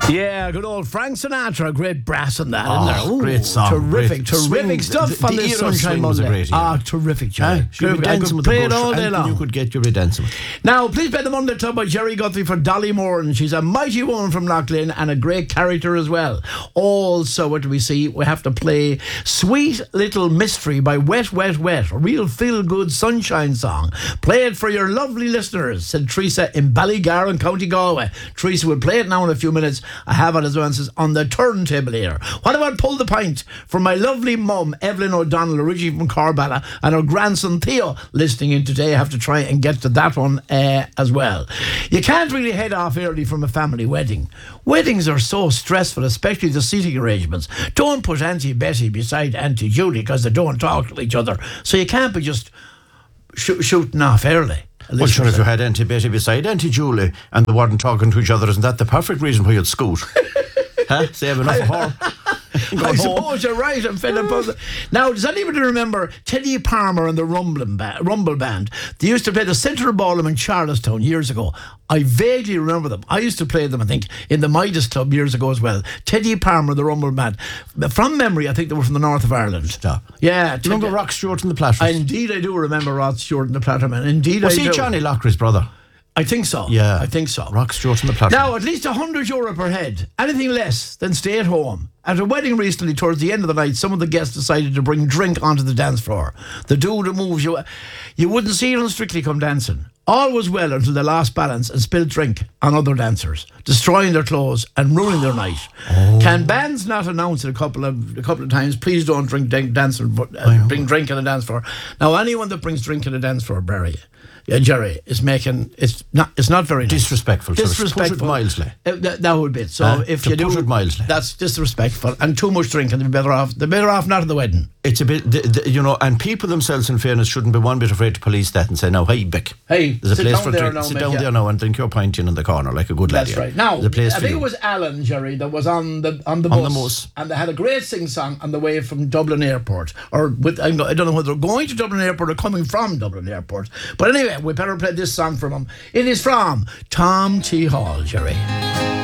Yeah, good old Frank Sinatra, great brass on that, isn't there? Ooh, great song. Terrific, Great. terrific stuff The on this era of Sunshine swing was a Monday. great era. Terrific, Jerry. I could play it all day long. You could get your dancing. Now, please play the Monday Club by Jerry Guthrie for Dolly Moran. She's a mighty woman from Loughlin and a great character as well. Also, what do we see? We have to play Sweet Little Mystery by Wet, Wet, Wet, a real feel-good sunshine song. Play it for your lovely listeners, said Teresa in Ballygar in County Galway. Teresa will play it now in a few minutes. I have it as well on the turntable here. What about Pull the Pint for my lovely mum, Evelyn O'Donnell, originally from Corballa, and her grandson Theo listening in today. I have to try and get to that one as well. You can't really head off early from a family wedding. Weddings are so stressful, especially the seating arrangements. Don't put Auntie Betty beside Auntie Julie because they don't talk to each other. So you can't be just shooting off early. Well, sure, if you had Auntie Betty beside Auntie Julie and they weren't talking to each other, isn't that the perfect reason why you'd scoot? Huh? Save enough of her. I suppose you're right. I'm fed up of it. Now, does anybody remember Teddy Palmer and the Rumble Band? They used to play the Central Ballroom in Charlestown years ago. I vaguely remember them. I used to play them, I think, in the Midas Club years ago as well. Teddy Palmer, the Rumble Band. From memory, I think they were from the north of Ireland. Stop. Yeah. Do you remember Rock Stewart and the Platters? Indeed, I do remember Rod Stewart and the Platterman. Indeed, Was I he do. Johnny Lockery's brother? I think so. Yeah. I think so. Rock Stewart and the Platters. Now, at least €100 per head. Anything less, then stay at home. At a wedding recently, towards the end of the night, some of the guests decided to bring drink onto the dance floor. The dude who moves you wouldn't see it on Strictly Come Dancing. All was well until they lost balance and spilled drink on other dancers, destroying their clothes and ruining their night. Can bands not announce it a couple of times? Please don't bring drink on the dance floor. Now, anyone that brings drink on the dance floor, Jerry, is making it's not very nice. Disrespectful. Disrespectful. Put it mildly. That would be it. So if you do, put it mildly, that's disrespectful and too much drinking. They're better off not at the wedding. It's a bit, and people themselves, in fairness, shouldn't be one bit afraid to police that and say, "Now, hey, Bick, sit there's a place down for there drink. now, Sit mate, down there now and drink your pint in the corner like a good lady." That's right. Now, there's a place I for think you. it was Alan, Jerry, that was on the bus, and they had a great sing-song on the way from Dublin Airport, or I don't know whether they're going to Dublin Airport or coming from Dublin Airport. But anyway, we better play this song from him. It is from Tom T. Hall, Jerry.